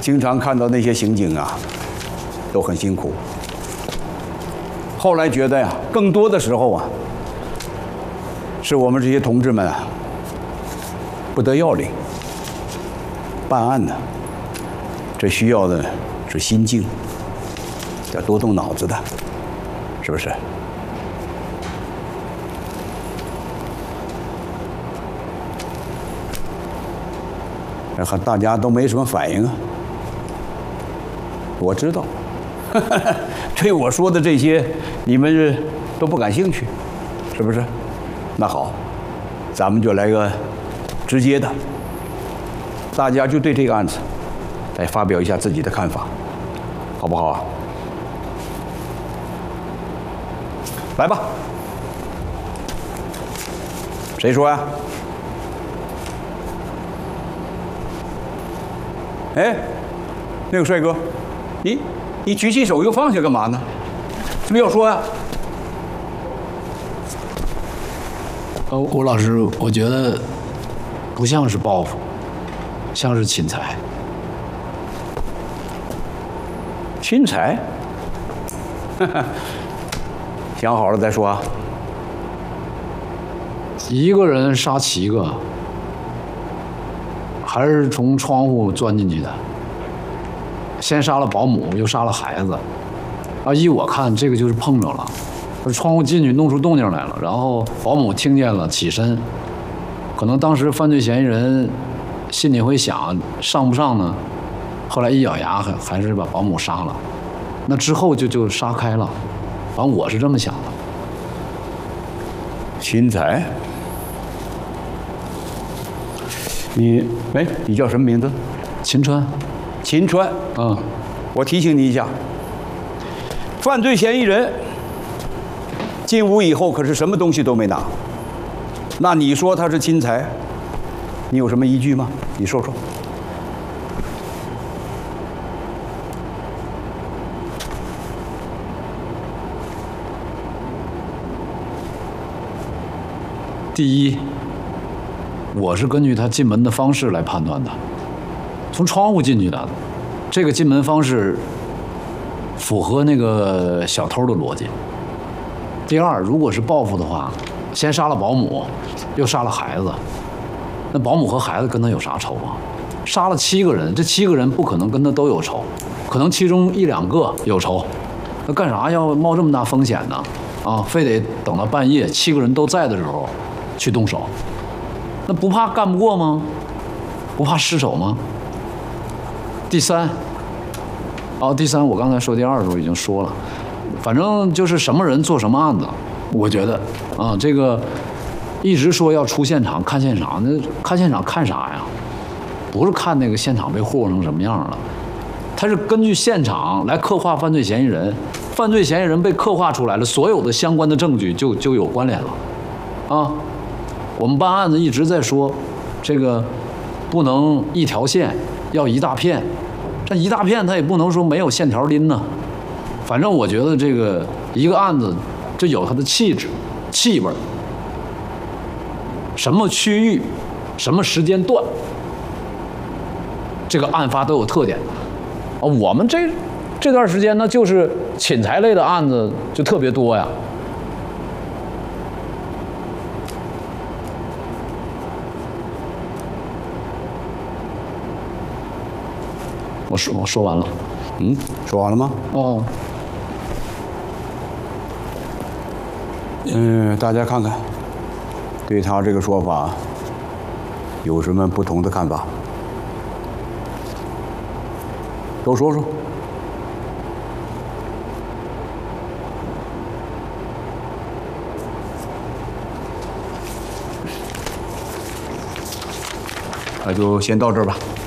经常看到那些刑警啊，都很辛苦。后来觉得呀，更多的时候啊，是我们这些同志们啊，不得要领。办案呢，这需要的是心境，要多动脑子的，是不是？和大家都没什么反应啊。我知道，对我说的这些，你们都不感兴趣，是不是？那好，咱们就来个直接的，大家就对这个案子来发表一下自己的看法，好不好啊？来吧，谁说呀？哎，那个帅哥，你举起手又放下干嘛呢？是不是要说呀？ 吴老师，我觉得不像是报复，像是侵财。 侵财？想好了再说啊。 一个人杀7个，还是从窗户钻进去的。先杀了保姆，又杀了孩子。啊，依我看，这个就是碰着了。窗户进去弄出动静来了，然后保姆听见了，起身。可能当时犯罪嫌疑人心里会想上不上呢？后来一咬牙，还是把保姆杀了。那之后就杀开了。反正我是这么想的。 侵财？你叫什么名字？ 秦川。 秦川。 嗯， 我提醒你一下，犯罪嫌疑人进屋以后可是什么东西都没拿，那你说他是侵财，你有什么依据吗？你说说。 第一，我是根据他进门的方式来判断的，从窗户进去的，这个进门方式符合那个小偷的逻辑。第二，如果是报复的话，先杀了保姆，又杀了孩子，那保姆和孩子跟他有啥仇啊？杀了7个人，这7个人不可能跟他都有仇，可能其中1、2个有仇，那干啥要冒这么大风险呢？啊，非得等到半夜7个人都在的时候去动手，那不怕干不过吗？不怕失手吗？第三，我刚才说第2的时候已经说了，反正就是什么人做什么案子，我觉得啊，这个一直说要出现场看现场，那看现场看啥呀？不是看那个现场被霍霍成什么样了，他是根据现场来刻画犯罪嫌疑人，犯罪嫌疑人被刻画出来了，所有的相关的证据就有关联了，啊。我们办案子一直在说，这个不能一条线，要一大片。这一大片它也不能说没有线条拎呢。反正我觉得这个一个案子，这有它的气质、气味，什么区域、什么时间段，这个案发都有特点。啊，我们这段时间呢，就是侵财类的案子就特别多呀。我说完了。 说完了吗？ 哦。 大家看看，对他这个说法有什么不同的看法？都说说。那就先到这儿吧。